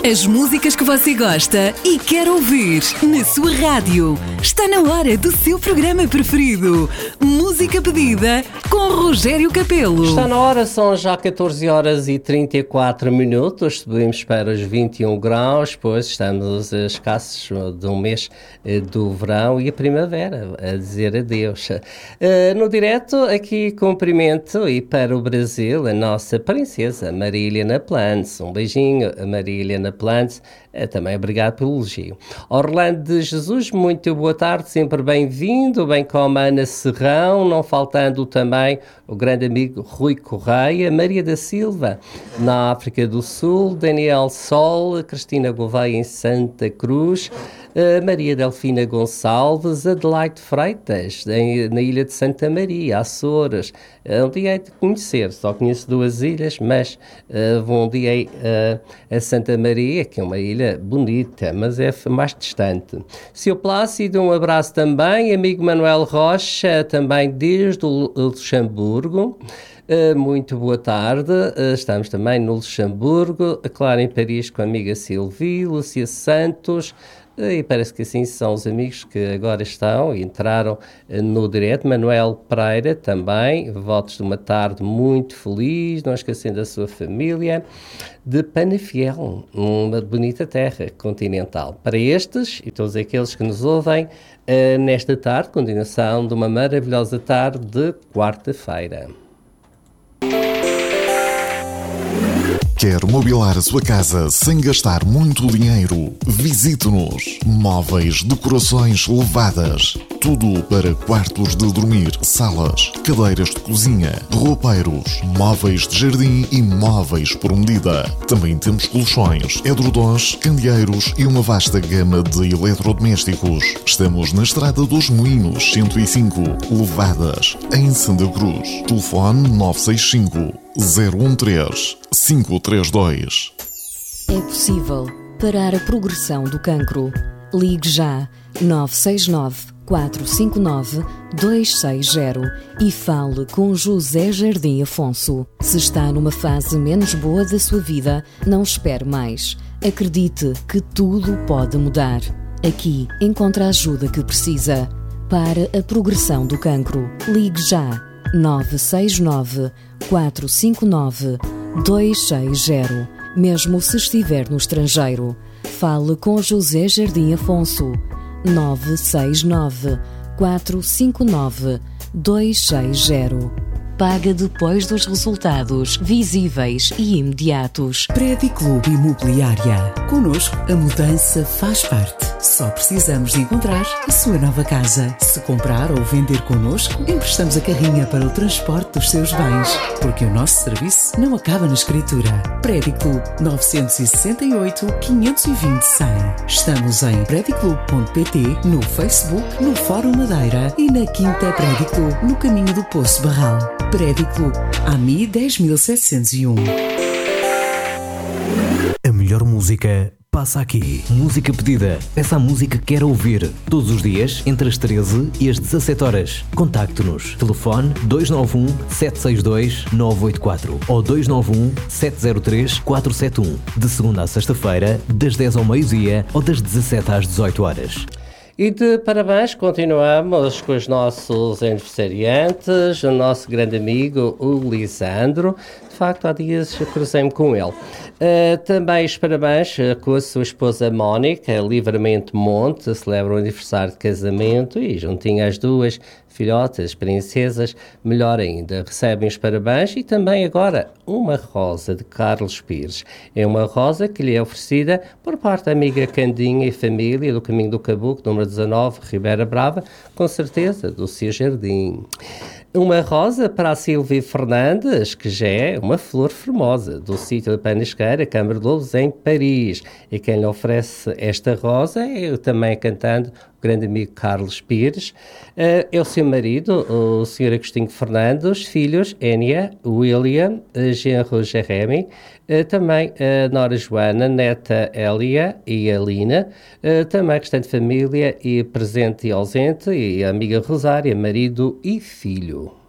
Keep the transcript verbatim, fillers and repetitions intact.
As músicas que você gosta e quer ouvir na sua rádio. Está na hora do seu programa preferido. Música pedida com Rogério Capelo. Está na hora, são já catorze horas e trinta e quatro minutos. Subimos para os vinte e um graus, pois estamos a escassos de um mês do verão e a primavera, a dizer adeus. No direto, aqui cumprimento e para o Brasil, a nossa princesa Maria Helena Plantes. Um beijinho, Maria Helena Plantes, também obrigado pelo elogio. Orlando de Jesus, muito boa tarde, sempre bem-vindo, bem como a Ana Serrão, não faltando também o grande amigo Rui Correia, Maria da Silva, na África do Sul, Daniel Sol, Cristina Gouveia em Santa Cruz, Uh, Maria Delfina Gonçalves, Adelaide Freitas, em, na Ilha de Santa Maria, Açores. Uh, um dia hei de conhecer, só conheço duas ilhas, mas uh, vou um dia uh, a Santa Maria, que é uma ilha bonita, mas é mais distante. Seu Plácido, um abraço também. Amigo Manuel Rocha, também desde o Luxemburgo. Uh, muito boa tarde, uh, estamos também no Luxemburgo, a Clara em Paris com a amiga Silvia, Lúcia Santos, uh, e parece que assim são os amigos que agora estão e entraram uh, no direto. Manuel Pereira também, votos de uma tarde muito feliz, não esquecendo a sua família, de Penafiel, uma bonita terra continental. Para estes e todos aqueles que nos ouvem uh, nesta tarde, continuação de uma maravilhosa tarde de quarta-feira. Quer mobilar a sua casa sem gastar muito dinheiro? Visite-nos. Móveis, decorações levadas. Tudo para quartos de dormir, salas, cadeiras de cozinha, roupeiros, móveis de jardim e móveis por medida. Também temos colchões, edredons, candeeiros e uma vasta gama de eletrodomésticos. Estamos na Estrada dos Moinhos, cento e cinco, Levadas, em Santa Cruz. Telefone nove seis cinco, zero um três, cinco três dois. É possível parar a progressão do cancro. Ligue já nove seis nove, quatro cinco nove, dois seis zero e fale com José Jardim Afonso. Se está numa fase menos boa da sua vida, não espere mais. Acredite que tudo pode mudar. Aqui encontra a ajuda que precisa. Para a progressão do cancro, ligue já nove seis nove, quatro cinco nove, dois seis zero. Mesmo se estiver no estrangeiro, fale com José Jardim Afonso. nove seis nove, quatro cinco nove, dois seis zero. Paga depois dos resultados visíveis e imediatos. Prédio Clube Imobiliária. Connosco, a mudança faz parte. Só precisamos de encontrar a sua nova casa. Se comprar ou vender connosco, emprestamos a carrinha para o transporte dos seus bens. Porque o nosso serviço não acaba na escritura. Prédio Clube nove seis oito, quinhentos e vinte, cem. Estamos em prédio clube ponto pt, no Facebook, no Fórum Madeira e na Quinta Prédio Clube, no caminho do Poço Barral. Prédio Clube, A M I dez mil setecentos e um. A melhor música passa aqui. Música pedida. Peça a música que quer ouvir. Todos os dias, entre as treze e as dezassete horas. Contacte-nos. Telefone dois nove um, sete seis dois, nove oito quatro ou dois nove um, sete zero três, quatro sete um. De segunda a sexta-feira, das dez ao meio-dia ou das dezassete às dezoito horas. E de parabéns, continuamos com os nossos aniversariantes, o nosso grande amigo, o Lisandro. De facto, há dias cruzei-me com ele. Uh, também os parabéns com a sua esposa Mónica, Livramento Monte, celebra o aniversário de casamento e juntinho às duas filhotas, princesas, melhor ainda, recebem os parabéns e também agora uma rosa de Carlos Pires. É uma rosa que lhe é oferecida por parte da amiga Candinha e família do Caminho do Cabuco, número dezanove, Ribeira Brava, com certeza do seu jardim. Uma rosa para a Silvia Fernandes, que já é uma flor formosa, do sítio da Panisqueira, Câmara de Lobos, em Paris. E quem lhe oferece esta rosa é eu também cantando o grande amigo Carlos Pires. Uh, é o seu marido, o senhor Agostinho Fernandes, filhos, Énia, William, uh, genro Jeremy, uh, também a uh, Nora Joana, neta Elia e a Lina, uh, também a restante família e presente e ausente, e a amiga Rosária, marido e filho.